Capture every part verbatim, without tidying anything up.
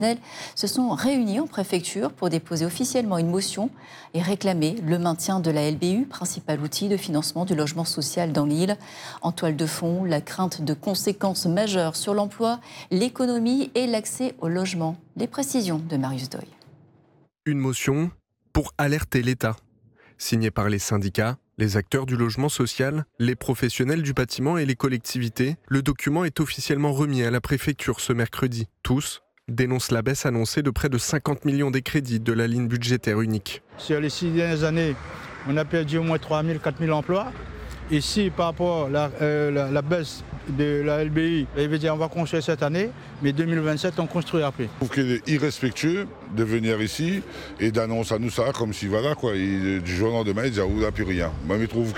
se sont réunis en préfecture pour déposer officiellement une motion et réclamer le maintien de la L B U, principal outil de financement du logement social dans l'île. En toile de fond, la crainte de conséquences majeures sur l'emploi, l'économie et l'accès au logement. Les précisions de Marius Doy. Une motion pour alerter l'État. Signée par les syndicats, les acteurs du logement social, les professionnels du bâtiment et les collectivités, le document est officiellement remis à la préfecture ce mercredi. Tous dénoncent la baisse annoncée de près de cinquante millions des crédits de la ligne budgétaire unique. Sur les six dernières années, on a perdu au moins trois mille, quatre mille emplois. Ici, par rapport à la, euh, la, la baisse de la L B I, il veut dire on va construire cette année, mais deux mille vingt-sept, on construit après. Je trouve qu'il est irrespectueux de venir ici et d'annoncer à nous ça comme si voilà quoi, il, du jour au lendemain, il dit ah, on n'a plus rien. Moi, je trouve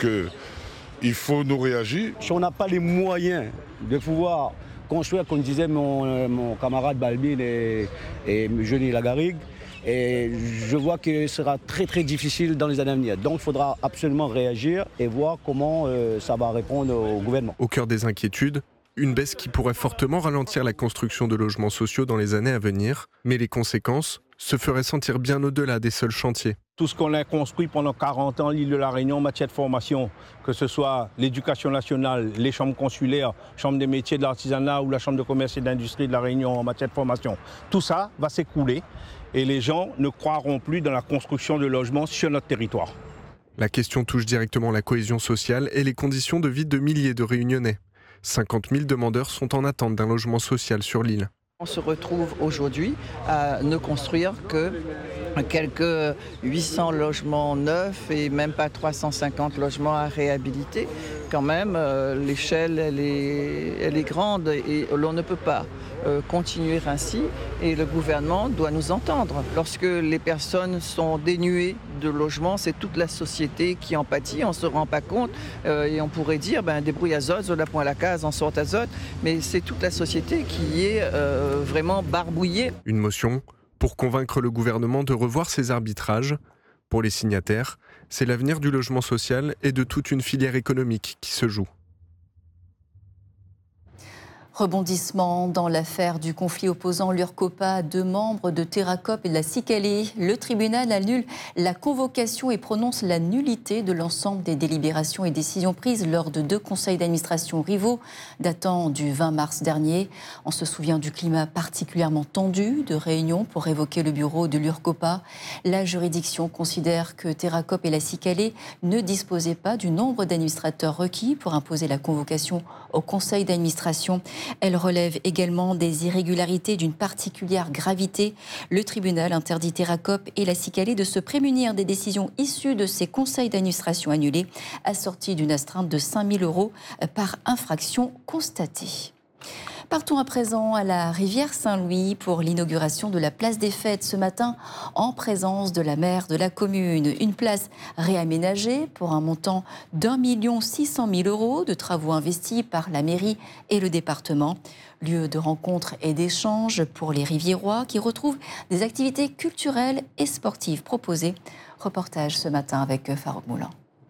qu'il faut nous réagir. Si on n'a pas les moyens de pouvoir construire, comme disait mon, mon camarade Balbine et, et Johnny Lagarigue, et je vois que ce sera très très difficile dans les années à venir. Donc il faudra absolument réagir et voir comment euh, ça va répondre au gouvernement. Au cœur des inquiétudes, une baisse qui pourrait fortement ralentir la construction de logements sociaux dans les années à venir. Mais les conséquences se feraient sentir bien au-delà des seuls chantiers. Tout ce qu'on a construit pendant quarante ans, l'île de la Réunion en matière de formation, que ce soit l'éducation nationale, les chambres consulaires, chambre des métiers de l'artisanat ou la chambre de commerce et d'industrie de la Réunion en matière de formation, tout ça va s'écrouler et les gens ne croiront plus dans la construction de logements sur notre territoire. La question touche directement la cohésion sociale et les conditions de vie de milliers de Réunionnais. cinquante mille demandeurs sont en attente d'un logement social sur l'île. On se retrouve aujourd'hui à ne construire que quelques huit cents logements neufs et même pas trois cent cinquante logements à réhabiliter. Quand même, euh, l'échelle, elle est, elle est grande et l'on ne peut pas euh, continuer ainsi. Et le gouvernement doit nous entendre. Lorsque les personnes sont dénuées de logement, c'est toute la société qui en pâtit. On ne se rend pas compte euh, et on pourrait dire ben, débrouille azote, la point à la case, en sorte azote. Mais c'est toute la société qui est euh, vraiment barbouillée. Une motion pour convaincre le gouvernement de revoir ses arbitrages. Pour les signataires, c'est l'avenir du logement social et de toute une filière économique qui se joue. Rebondissement dans l'affaire du conflit opposant l'Urcopa à deux membres de Terracop et de la Cicalée. Le tribunal annule la convocation et prononce la nullité de l'ensemble des délibérations et décisions prises lors de deux conseils d'administration rivaux datant du vingt mars dernier. On se souvient du climat particulièrement tendu de réunion pour évoquer le bureau de l'Urcopa. La juridiction considère que Terracop et la Cicalée ne disposaient pas du nombre d'administrateurs requis pour imposer la convocation au conseil d'administration. Elle relève également des irrégularités d'une particulière gravité. Le tribunal interdit Terracop et la Cicalée de se prémunir des décisions issues de ces conseils d'administration annulés, assorties d'une astreinte de cinq mille euros par infraction constatée. Partons à présent à la rivière Saint-Louis pour l'inauguration de la place des Fêtes ce matin en présence de la maire de la commune. Une place réaménagée pour un montant d'un million six cent mille euros de travaux investis par la mairie et le département. Lieu de rencontre et d'échange pour les Riviérois qui retrouvent des activités culturelles et sportives proposées. Reportage ce matin avec Farouk Moulin.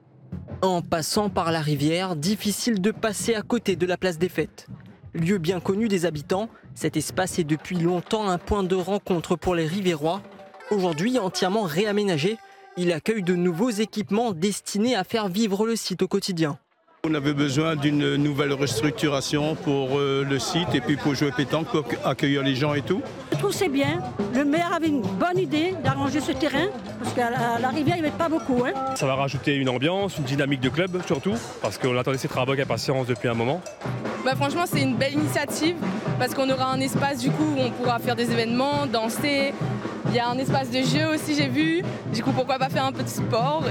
En passant par la rivière, difficile de passer à côté de la place des Fêtes. Lieu bien connu des habitants, cet espace est depuis longtemps un point de rencontre pour les Riviérois. Aujourd'hui entièrement réaménagé, il accueille de nouveaux équipements destinés à faire vivre le site au quotidien. On avait besoin d'une nouvelle restructuration pour euh, le site et puis pour jouer pétanque, pour accueillir les gens et tout. Je trouve que c'est bien. Le maire avait une bonne idée d'arranger ce terrain parce qu'à la, la rivière, il n'y avait pas beaucoup. Hein. Ça va rajouter une ambiance, une dynamique de club surtout, parce qu'on attendait ces travaux avec impatience depuis un moment. Bah franchement, c'est une belle initiative parce qu'on aura un espace du coup où on pourra faire des événements, danser. Il y a un espace de jeu aussi, j'ai vu. Du coup, pourquoi pas faire un peu de sport.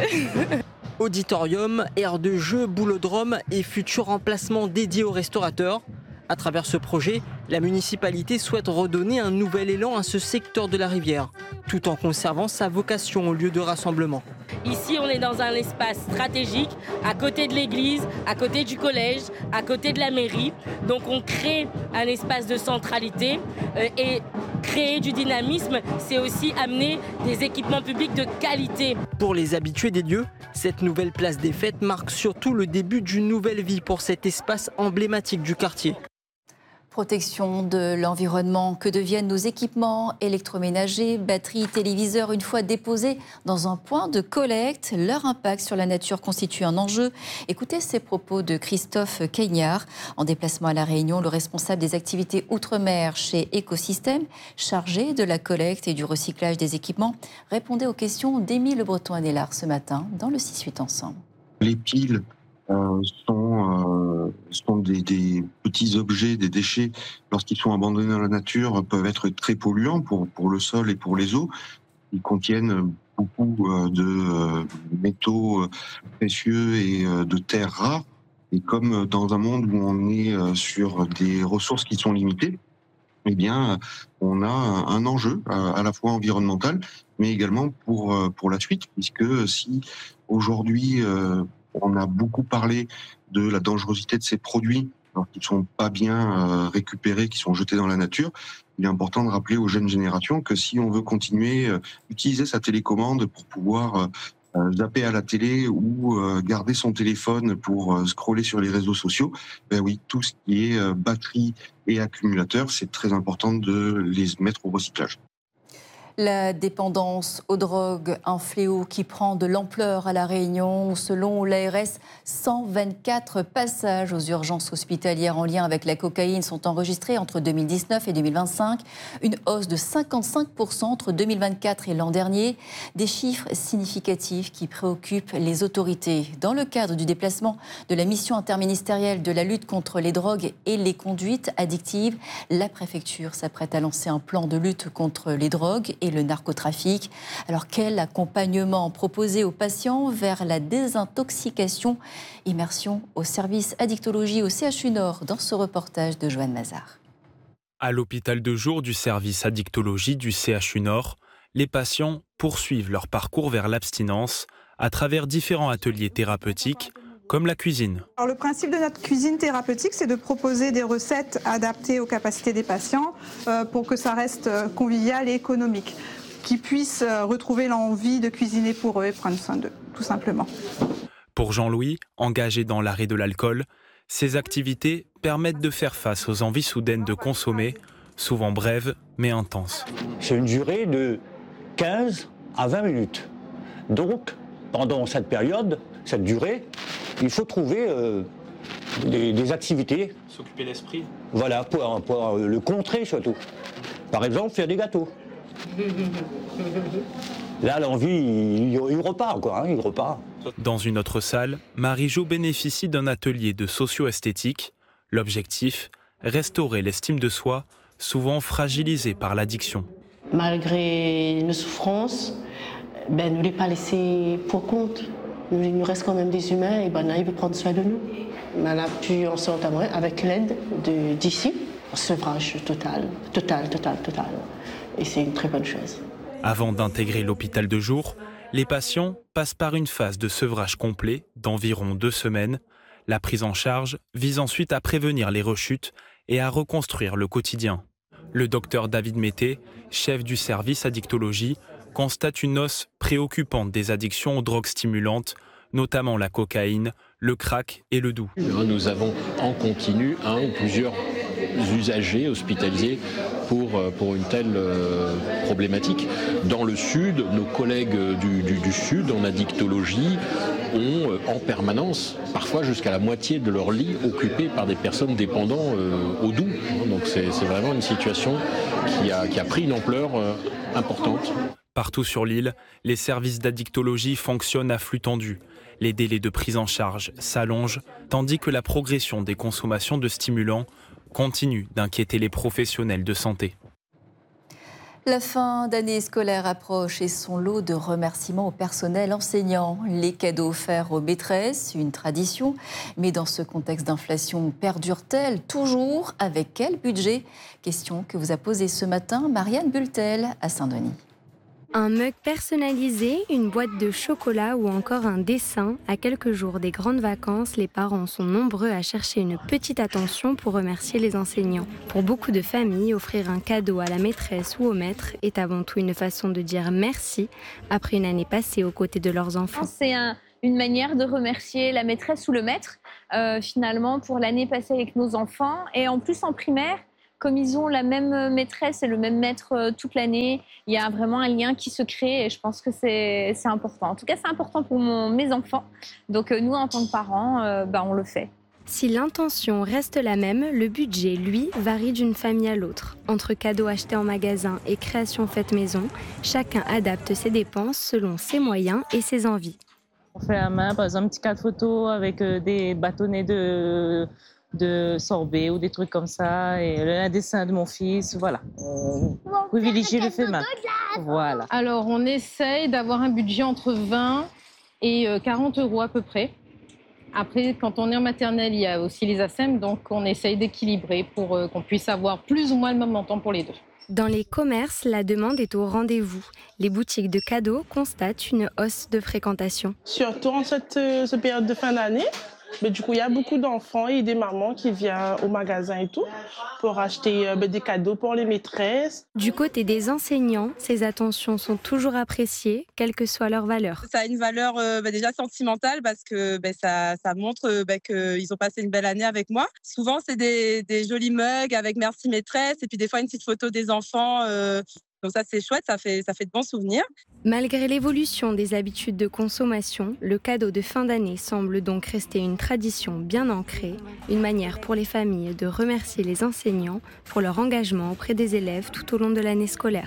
Auditorium, aire de jeu, boulodrome et futur emplacement dédié aux restaurateurs. À travers ce projet, la municipalité souhaite redonner un nouvel élan à ce secteur de la rivière, tout en conservant sa vocation au lieu de rassemblement. Ici, on est dans un espace stratégique, à côté de l'église, à côté du collège, à côté de la mairie. Donc on crée un espace de centralité euh, et créer du dynamisme, c'est aussi amener des équipements publics de qualité. Pour les habitués des lieux, cette nouvelle place des Fêtes marque surtout le début d'une nouvelle vie pour cet espace emblématique du quartier. Protection de l'environnement, que deviennent nos équipements électroménagers, batteries, téléviseurs, une fois déposés dans un point de collecte? Leur impact sur la nature constitue un enjeu. Écoutez ces propos de Christophe Cagnard. En déplacement à La Réunion, le responsable des activités outre-mer chez Écosystème, chargé de la collecte et du recyclage des équipements, répondait aux questions d'Émile Le Breton-Anélard ce matin dans le six huit Ensemble. Les piles Euh, sont, euh, sont des, des petits objets, des déchets, lorsqu'ils sont abandonnés dans la nature, peuvent être très polluants pour, pour le sol et pour les eaux. Ils contiennent beaucoup euh, de euh, métaux précieux et euh, de terres rares. Et comme dans un monde où on est euh, sur des ressources qui sont limitées, eh bien, on a un enjeu à, à la fois environnemental, mais également pour, pour la suite, puisque si aujourd'hui, euh, on a beaucoup parlé de la dangerosité de ces produits, alors qu'ils ne sont pas bien euh, récupérés, qui sont jetés dans la nature. Il est important de rappeler aux jeunes générations que si on veut continuer à euh, utiliser sa télécommande pour pouvoir euh, zapper à la télé ou euh, garder son téléphone pour euh, scroller sur les réseaux sociaux, ben oui, tout ce qui est euh, batterie et accumulateur, c'est très important de les mettre au recyclage. La dépendance aux drogues, un fléau qui prend de l'ampleur à La Réunion. Selon l'A R S, cent vingt-quatre passages aux urgences hospitalières en lien avec la cocaïne sont enregistrés entre deux mille dix-neuf et deux mille vingt-cinq. Une hausse de cinquante-cinq pour cent entre deux mille vingt-quatre et l'an dernier. Des chiffres significatifs qui préoccupent les autorités. Dans le cadre du déplacement de la mission interministérielle de la lutte contre les drogues et les conduites addictives, la préfecture s'apprête à lancer un plan de lutte contre les drogues et le narcotrafic. Alors quel accompagnement proposer aux patients vers la désintoxication? Immersion au service addictologie au C H U Nord dans ce reportage de Joanne Mazard. À l'hôpital de jour du service addictologie du C H U Nord, les patients poursuivent leur parcours vers l'abstinence à travers différents ateliers thérapeutiques comme la cuisine. Alors, le principe de notre cuisine thérapeutique, c'est de proposer des recettes adaptées aux capacités des patients euh, pour que ça reste convivial et économique, qu'ils puissent retrouver l'envie de cuisiner pour eux et prendre soin d'eux, tout simplement. Pour Jean-Louis, engagé dans l'arrêt de l'alcool, ces activités permettent de faire face aux envies soudaines de consommer, souvent brèves mais intenses. C'est une durée de quinze à vingt minutes. Donc, pendant cette période, cette durée, il faut trouver euh, des, des activités. S'occuper l'esprit. Voilà, pour, pour le contrer surtout. Par exemple, faire des gâteaux. Là, l'envie, il, il repart, quoi, hein, il repart. Dans une autre salle, Marie-Jo bénéficie d'un atelier de socio-esthétique. L'objectif, restaurer l'estime de soi, souvent fragilisée par l'addiction. Malgré nos souffrances, ben, ne les pas laisser pour compte. Il nous reste quand même des humains et ben, il veut prendre soin de nous. On a pu en s'entendre avec l'aide d'ici, un sevrage total, total, total, total. Et c'est une très bonne chose. Avant d'intégrer l'hôpital de jour, les patients passent par une phase de sevrage complet d'environ deux semaines. La prise en charge vise ensuite à prévenir les rechutes et à reconstruire le quotidien. Le docteur David Mété, chef du service addictologie, constate une hausse préoccupante des addictions aux drogues stimulantes, notamment la cocaïne, le crack et le doux. Nous avons en continu un ou plusieurs usagers hospitalisés pour, pour une telle euh, problématique. Dans le sud, nos collègues du, du, du sud en addictologie ont euh, en permanence, parfois jusqu'à la moitié de leur lit occupé par des personnes dépendantes euh, au doux. Donc c'est, c'est vraiment une situation qui a, qui a pris une ampleur euh, importante. Partout sur l'île, les services d'addictologie fonctionnent à flux tendu. Les délais de prise en charge s'allongent, tandis que la progression des consommations de stimulants continue d'inquiéter les professionnels de santé. La fin d'année scolaire approche et son lot de remerciements au personnel enseignant. Les cadeaux offerts aux maîtresses, une tradition. Mais dans ce contexte d'inflation, perdure-t-elle toujours? Avec quel budget? Question que vous a posée ce matin Marianne Bultel à Saint-Denis. Un mug personnalisé, une boîte de chocolat ou encore un dessin. À quelques jours des grandes vacances, les parents sont nombreux à chercher une petite attention pour remercier les enseignants. Pour beaucoup de familles, offrir un cadeau à la maîtresse ou au maître est avant tout une façon de dire merci après une année passée aux côtés de leurs enfants. C'est un, une manière de remercier la maîtresse ou le maître, euh, finalement, pour l'année passée avec nos enfants. Et en plus, en primaire, comme ils ont la même maîtresse et le même maître euh, toute l'année, il y a vraiment un lien qui se crée et je pense que c'est, c'est important. En tout cas, c'est important pour mon, mes enfants. Donc euh, nous, en tant que parents, euh, bah, on le fait. Si l'intention reste la même, le budget, lui, varie d'une famille à l'autre. Entre cadeaux achetés en magasin et créations faites maison, chacun adapte ses dépenses selon ses moyens et ses envies. On fait à main, par exemple, un petit cadre photo avec euh, des bâtonnets de... de sorbet ou des trucs comme ça, et un dessin de mon fils, voilà. On privilégie le fait main. Voilà. Alors, on essaye d'avoir un budget entre vingt et quarante euros à peu près. Après, quand on est en maternelle, il y a aussi les A S E M, donc on essaye d'équilibrer pour qu'on puisse avoir plus ou moins le même montant pour les deux. Dans les commerces, la demande est au rendez-vous. Les boutiques de cadeaux constatent une hausse de fréquentation. Surtout en cette, cette période de fin d'année, mais du coup, il y a beaucoup d'enfants et des mamans qui viennent au magasin et tout pour acheter euh, des cadeaux pour les maîtresses. Du côté des enseignants, ces attentions sont toujours appréciées, quelle que soit leur valeur. Ça a une valeur euh, bah, déjà sentimentale parce que bah, ça, ça montre euh, bah, qu'ils ont passé une belle année avec moi. Souvent, c'est des, des jolis mugs avec merci maîtresse et puis des fois une petite photo des enfants. Euh, Donc ça, c'est chouette, ça fait, ça fait de bons souvenirs. Malgré l'évolution des habitudes de consommation, le cadeau de fin d'année semble donc rester une tradition bien ancrée, une manière pour les familles de remercier les enseignants pour leur engagement auprès des élèves tout au long de l'année scolaire.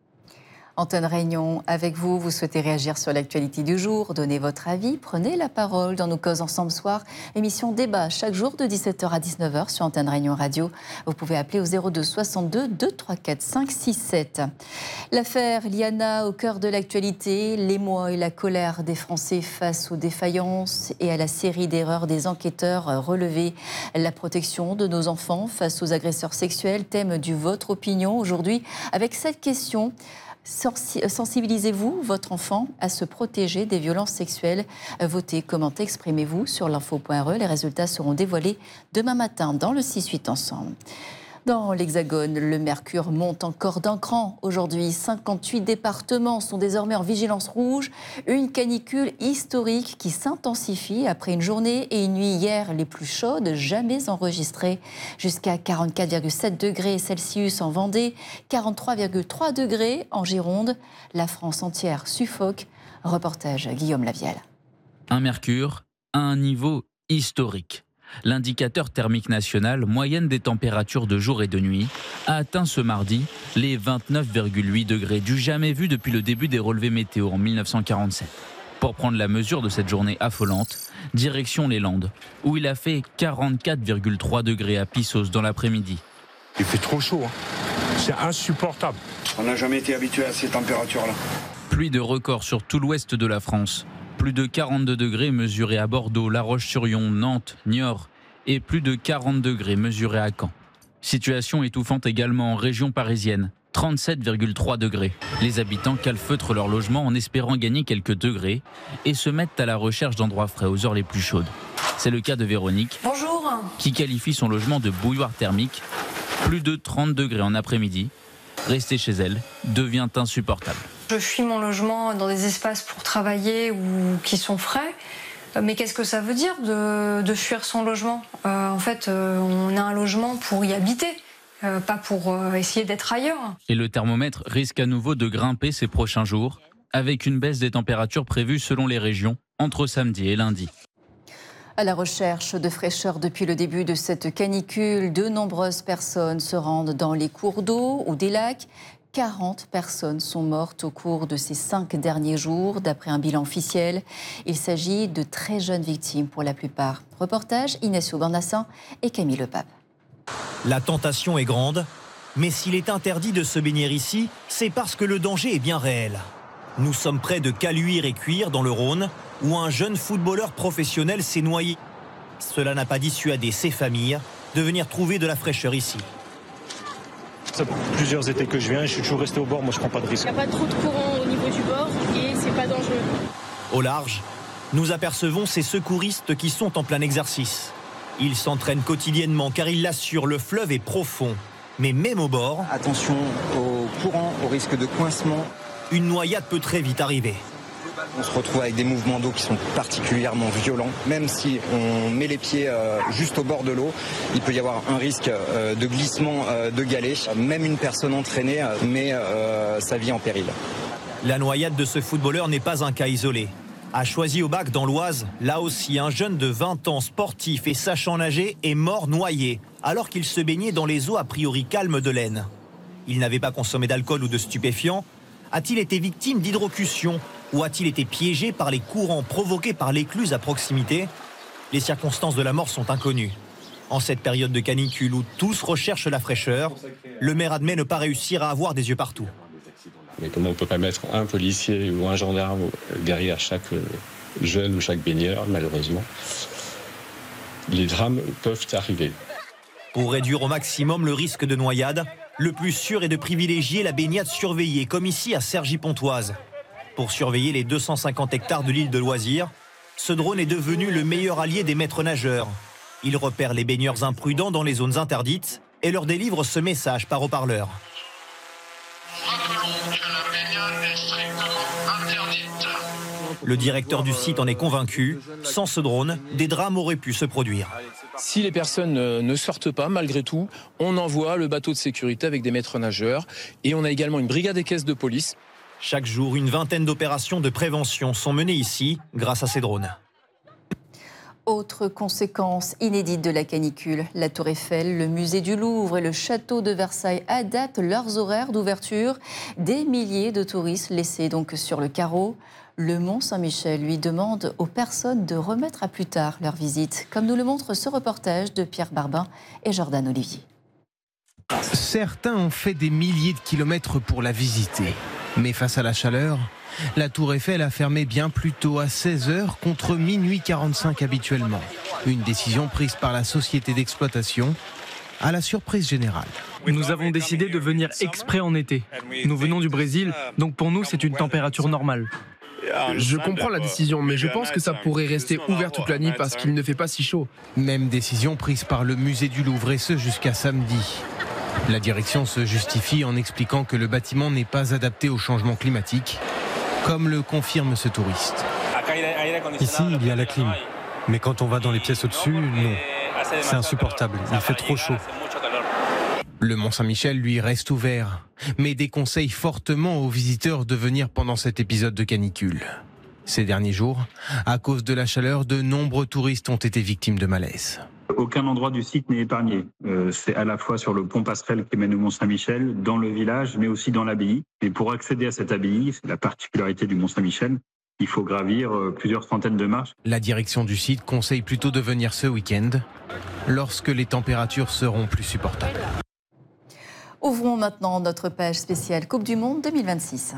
Antenne Réunion, avec vous, vous souhaitez réagir sur l'actualité du jour, donner votre avis, prenez la parole dans nos Causes Ensemble Soir, émission débat chaque jour de dix-sept heures à dix-neuf heures sur Antenne Réunion Radio. Vous pouvez appeler au zéro deux soixante-deux deux trois quatre cinq six sept. L'affaire Liana au cœur de l'actualité, l'émoi et la colère des Français face aux défaillances et à la série d'erreurs des enquêteurs relevées. La protection de nos enfants face aux agresseurs sexuels, thème du Votre Opinion aujourd'hui, avec cette question. Sensibilisez-vous votre enfant à se protéger des violences sexuelles? Votez, commentez, exprimez-vous sur l'info point r e. Les résultats seront dévoilés demain matin dans le six huit ensemble. Dans l'Hexagone, le mercure monte encore d'un cran. Aujourd'hui, cinquante-huit départements sont désormais en vigilance rouge. Une canicule historique qui s'intensifie après une journée et une nuit hier les plus chaudes jamais enregistrées. Jusqu'à quarante-quatre virgule sept degrés Celsius en Vendée, quarante-trois virgule trois degrés en Gironde. La France entière suffoque. Reportage Guillaume Lavielle. Un mercure à un niveau historique. L'indicateur thermique national, moyenne des températures de jour et de nuit, a atteint ce mardi les vingt-neuf virgule huit degrés, du jamais vu depuis le début des relevés météo en mille neuf cent quarante-sept. Pour prendre la mesure de cette journée affolante, direction les Landes, où il a fait quarante-quatre virgule trois degrés à Pissos dans l'après-midi. Il fait trop chaud, hein. C'est insupportable. On n'a jamais été habitué à ces températures-là. Pluie de records sur tout l'ouest de la France. Plus de quarante-deux degrés mesurés à Bordeaux, La Roche-sur-Yon, Nantes, Niort et plus de quarante degrés mesurés à Caen. Situation étouffante également en région parisienne, trente-sept virgule trois degrés. Les habitants calfeutrent leur logement en espérant gagner quelques degrés et se mettent à la recherche d'endroits frais aux heures les plus chaudes. C'est le cas de Véronique, Bonjour. qui qualifie son logement de bouilloire thermique. Plus de trente degrés en après-midi. Rester chez elle devient insupportable. Je fuis mon logement dans des espaces pour travailler ou qui sont frais. Mais qu'est-ce que ça veut dire de, de fuir son logement ? euh, En fait, euh, on a un logement pour y habiter, euh, pas pour euh, essayer d'être ailleurs. Et le thermomètre risque à nouveau de grimper ces prochains jours, avec une baisse des températures prévues selon les régions entre samedi et lundi. À la recherche de fraîcheur depuis le début de cette canicule, de nombreuses personnes se rendent dans les cours d'eau ou des lacs. quarante personnes sont mortes au cours de ces cinq derniers jours, d'après un bilan officiel. Il s'agit de très jeunes victimes pour la plupart. Reportage Inès Aubernassin et Camille Lepape. La tentation est grande, mais s'il est interdit de se baigner ici, c'est parce que le danger est bien réel. Nous sommes près de Caluire et Cuire dans le Rhône, où un jeune footballeur professionnel s'est noyé. Cela n'a pas dissuadé ses familles de venir trouver de la fraîcheur ici. Ça fait plusieurs étés que je viens, je suis toujours resté au bord, moi je prends pas de risque. Il n'y a pas trop de courant au niveau du bord et c'est pas dangereux. Au large, nous apercevons ces secouristes qui sont en plein exercice. Ils s'entraînent quotidiennement car ils l'assurent, le fleuve est profond. Mais même au bord, attention au courant, au risque de coincement. Une noyade peut très vite arriver. On se retrouve avec des mouvements d'eau qui sont particulièrement violents. Même si on met les pieds euh, juste au bord de l'eau, il peut y avoir un risque euh, de glissement euh, de galets. Même une personne entraînée euh, met euh, sa vie en péril. La noyade de ce footballeur n'est pas un cas isolé. À Choisy-au-Bac, dans l'Oise, là aussi, un jeune de vingt ans, sportif et sachant nager, est mort noyé, alors qu'il se baignait dans les eaux a priori calmes de l'Aisne. Il n'avait pas consommé d'alcool ou de stupéfiants. A-t-il été victime d'hydrocution ou a-t-il été piégé par les courants provoqués par l'écluse à proximité? Les circonstances de la mort sont inconnues. En cette période de canicule où tous recherchent la fraîcheur, le maire admet ne pas réussir à avoir des yeux partout. Mais comment on peut pas mettre un policier ou un gendarme derrière chaque jeune ou chaque baigneur, malheureusement. Les drames peuvent arriver. Pour réduire au maximum le risque de noyade, le plus sûr est de privilégier la baignade surveillée, comme ici à Cergy-Pontoise. Pour surveiller les deux cent cinquante hectares de l'île de loisirs, ce drone est devenu le meilleur allié des maîtres nageurs. Il repère les baigneurs imprudents dans les zones interdites et leur délivre ce message par haut-parleur. Le directeur du site en est convaincu. Sans ce drone, des drames auraient pu se produire. Si les personnes ne sortent pas, malgré tout, on envoie le bateau de sécurité avec des maîtres nageurs. Et on a également une brigade des caisses de police. Chaque jour, une vingtaine d'opérations de prévention sont menées ici grâce à ces drones. Autre conséquence inédite de la canicule, la Tour Eiffel, le musée du Louvre et le château de Versailles adaptent leurs horaires d'ouverture. Des milliers de touristes laissés donc sur le carreau. Le Mont-Saint-Michel lui demande aux personnes de remettre à plus tard leur visite, comme nous le montre ce reportage de Pierre Barbin et Jordan Olivier. Certains ont fait des milliers de kilomètres pour la visiter. Mais face à la chaleur, la Tour Eiffel a fermé bien plus tôt à seize heures contre minuit quarante-cinq habituellement. Une décision prise par la société d'exploitation à la surprise générale. Nous avons décidé de venir exprès en été. Nous venons du Brésil, donc pour nous c'est une température normale. Je comprends la décision, mais je pense que ça pourrait rester ouvert toute la nuit parce qu'il ne fait pas si chaud. Même décision prise par le musée du Louvre et ce jusqu'à samedi. La direction se justifie en expliquant que le bâtiment n'est pas adapté au changement climatique, comme le confirme ce touriste. Ici, il y a la clim, mais quand on va dans les pièces au-dessus, non. C'est insupportable, il fait trop chaud. Le Mont-Saint-Michel, lui, reste ouvert, mais déconseille fortement aux visiteurs de venir pendant cet épisode de canicule. Ces derniers jours, à cause de la chaleur, de nombreux touristes ont été victimes de malaise. Aucun endroit du site n'est épargné. Euh, c'est à la fois sur le pont passerelle qui mène au Mont-Saint-Michel, dans le village, mais aussi dans l'abbaye. Et pour accéder à cette abbaye, c'est la particularité du Mont-Saint-Michel, il faut gravir euh, plusieurs centaines de marches. La direction du site conseille plutôt de venir ce week-end, lorsque les températures seront plus supportables. Ouvrons maintenant notre page spéciale Coupe du Monde deux mille vingt-six.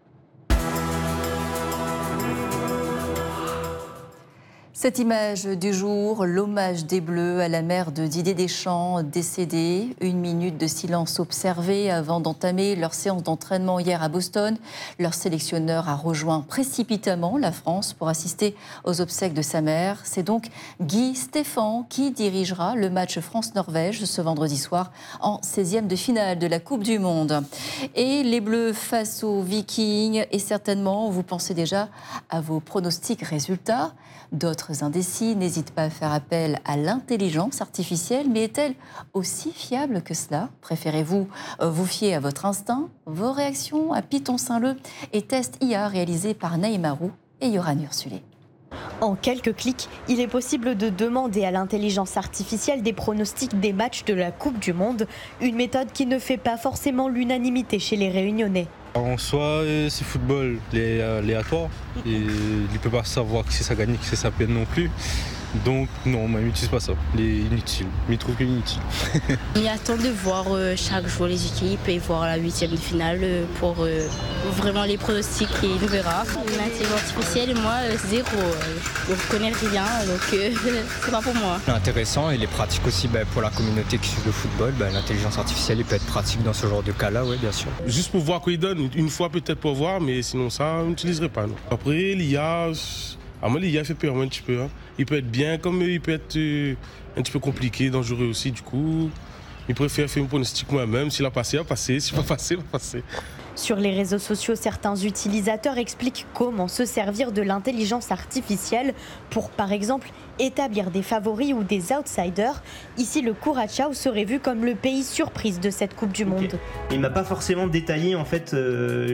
Cette image du jour, l'hommage des Bleus à la mère de Didier Deschamps, décédée. Une minute de silence observé avant d'entamer leur séance d'entraînement hier à Boston. Leur sélectionneur a rejoint précipitamment la France pour assister aux obsèques de sa mère. C'est donc Guy Stéphane qui dirigera le match France-Norvège ce vendredi soir en seizième de finale de la Coupe du Monde. Et les Bleus face aux Vikings, et certainement vous pensez déjà à vos pronostics résultats. D'autres indécis n'hésitent pas à faire appel à l'intelligence artificielle, mais est-elle aussi fiable que cela? Préférez-vous vous fier à votre instinct? Vos réactions à Python Saint-Leu et test I A réalisé par Naïma Roux et Yoran Ursulé. En quelques clics, il est possible de demander à l'intelligence artificielle des pronostics des matchs de la Coupe du Monde, une méthode qui ne fait pas forcément l'unanimité chez les Réunionnais. En soi, c'est football aléatoire. Et il ne peut pas savoir qui c'est ça gagne, qui c'est ça perd non plus. Donc non, moi, il n'utilise pas ça. Il est inutile. Mais il trouve qu'il est inutile. Il attend de voir euh, chaque jour les équipes et voir la huitième de finale euh, pour euh, vraiment les pronostics et nous verra. L'intelligence artificielle, moi, euh, zéro. Euh, je ne connais rien, donc euh, c'est pas pour moi. Intéressant, il est pratique aussi bah, pour la communauté qui suit le football. Bah, l'intelligence artificielle, il peut être pratique dans ce genre de cas-là, oui, bien sûr. Juste pour voir quoi il donne, une fois peut-être pour voir, mais sinon ça, on n'utiliserait pas. Non. Après, l'I A, à moi, l'I A fait peur un petit peu. Hein. Il peut être bien comme il peut être euh, un petit peu compliqué, dangereux aussi. Du coup, il préfère faire un pronostic moi-même. S'il a passé, il a passé. S'il n'a pas passé, il va passer. Sur les réseaux sociaux, certains utilisateurs expliquent comment se servir de l'intelligence artificielle pour, par exemple, établir des favoris ou des outsiders. Ici, le Curaçao serait vu comme le pays surprise de cette Coupe du Monde. Okay. Il m'a pas forcément détaillé en fait euh,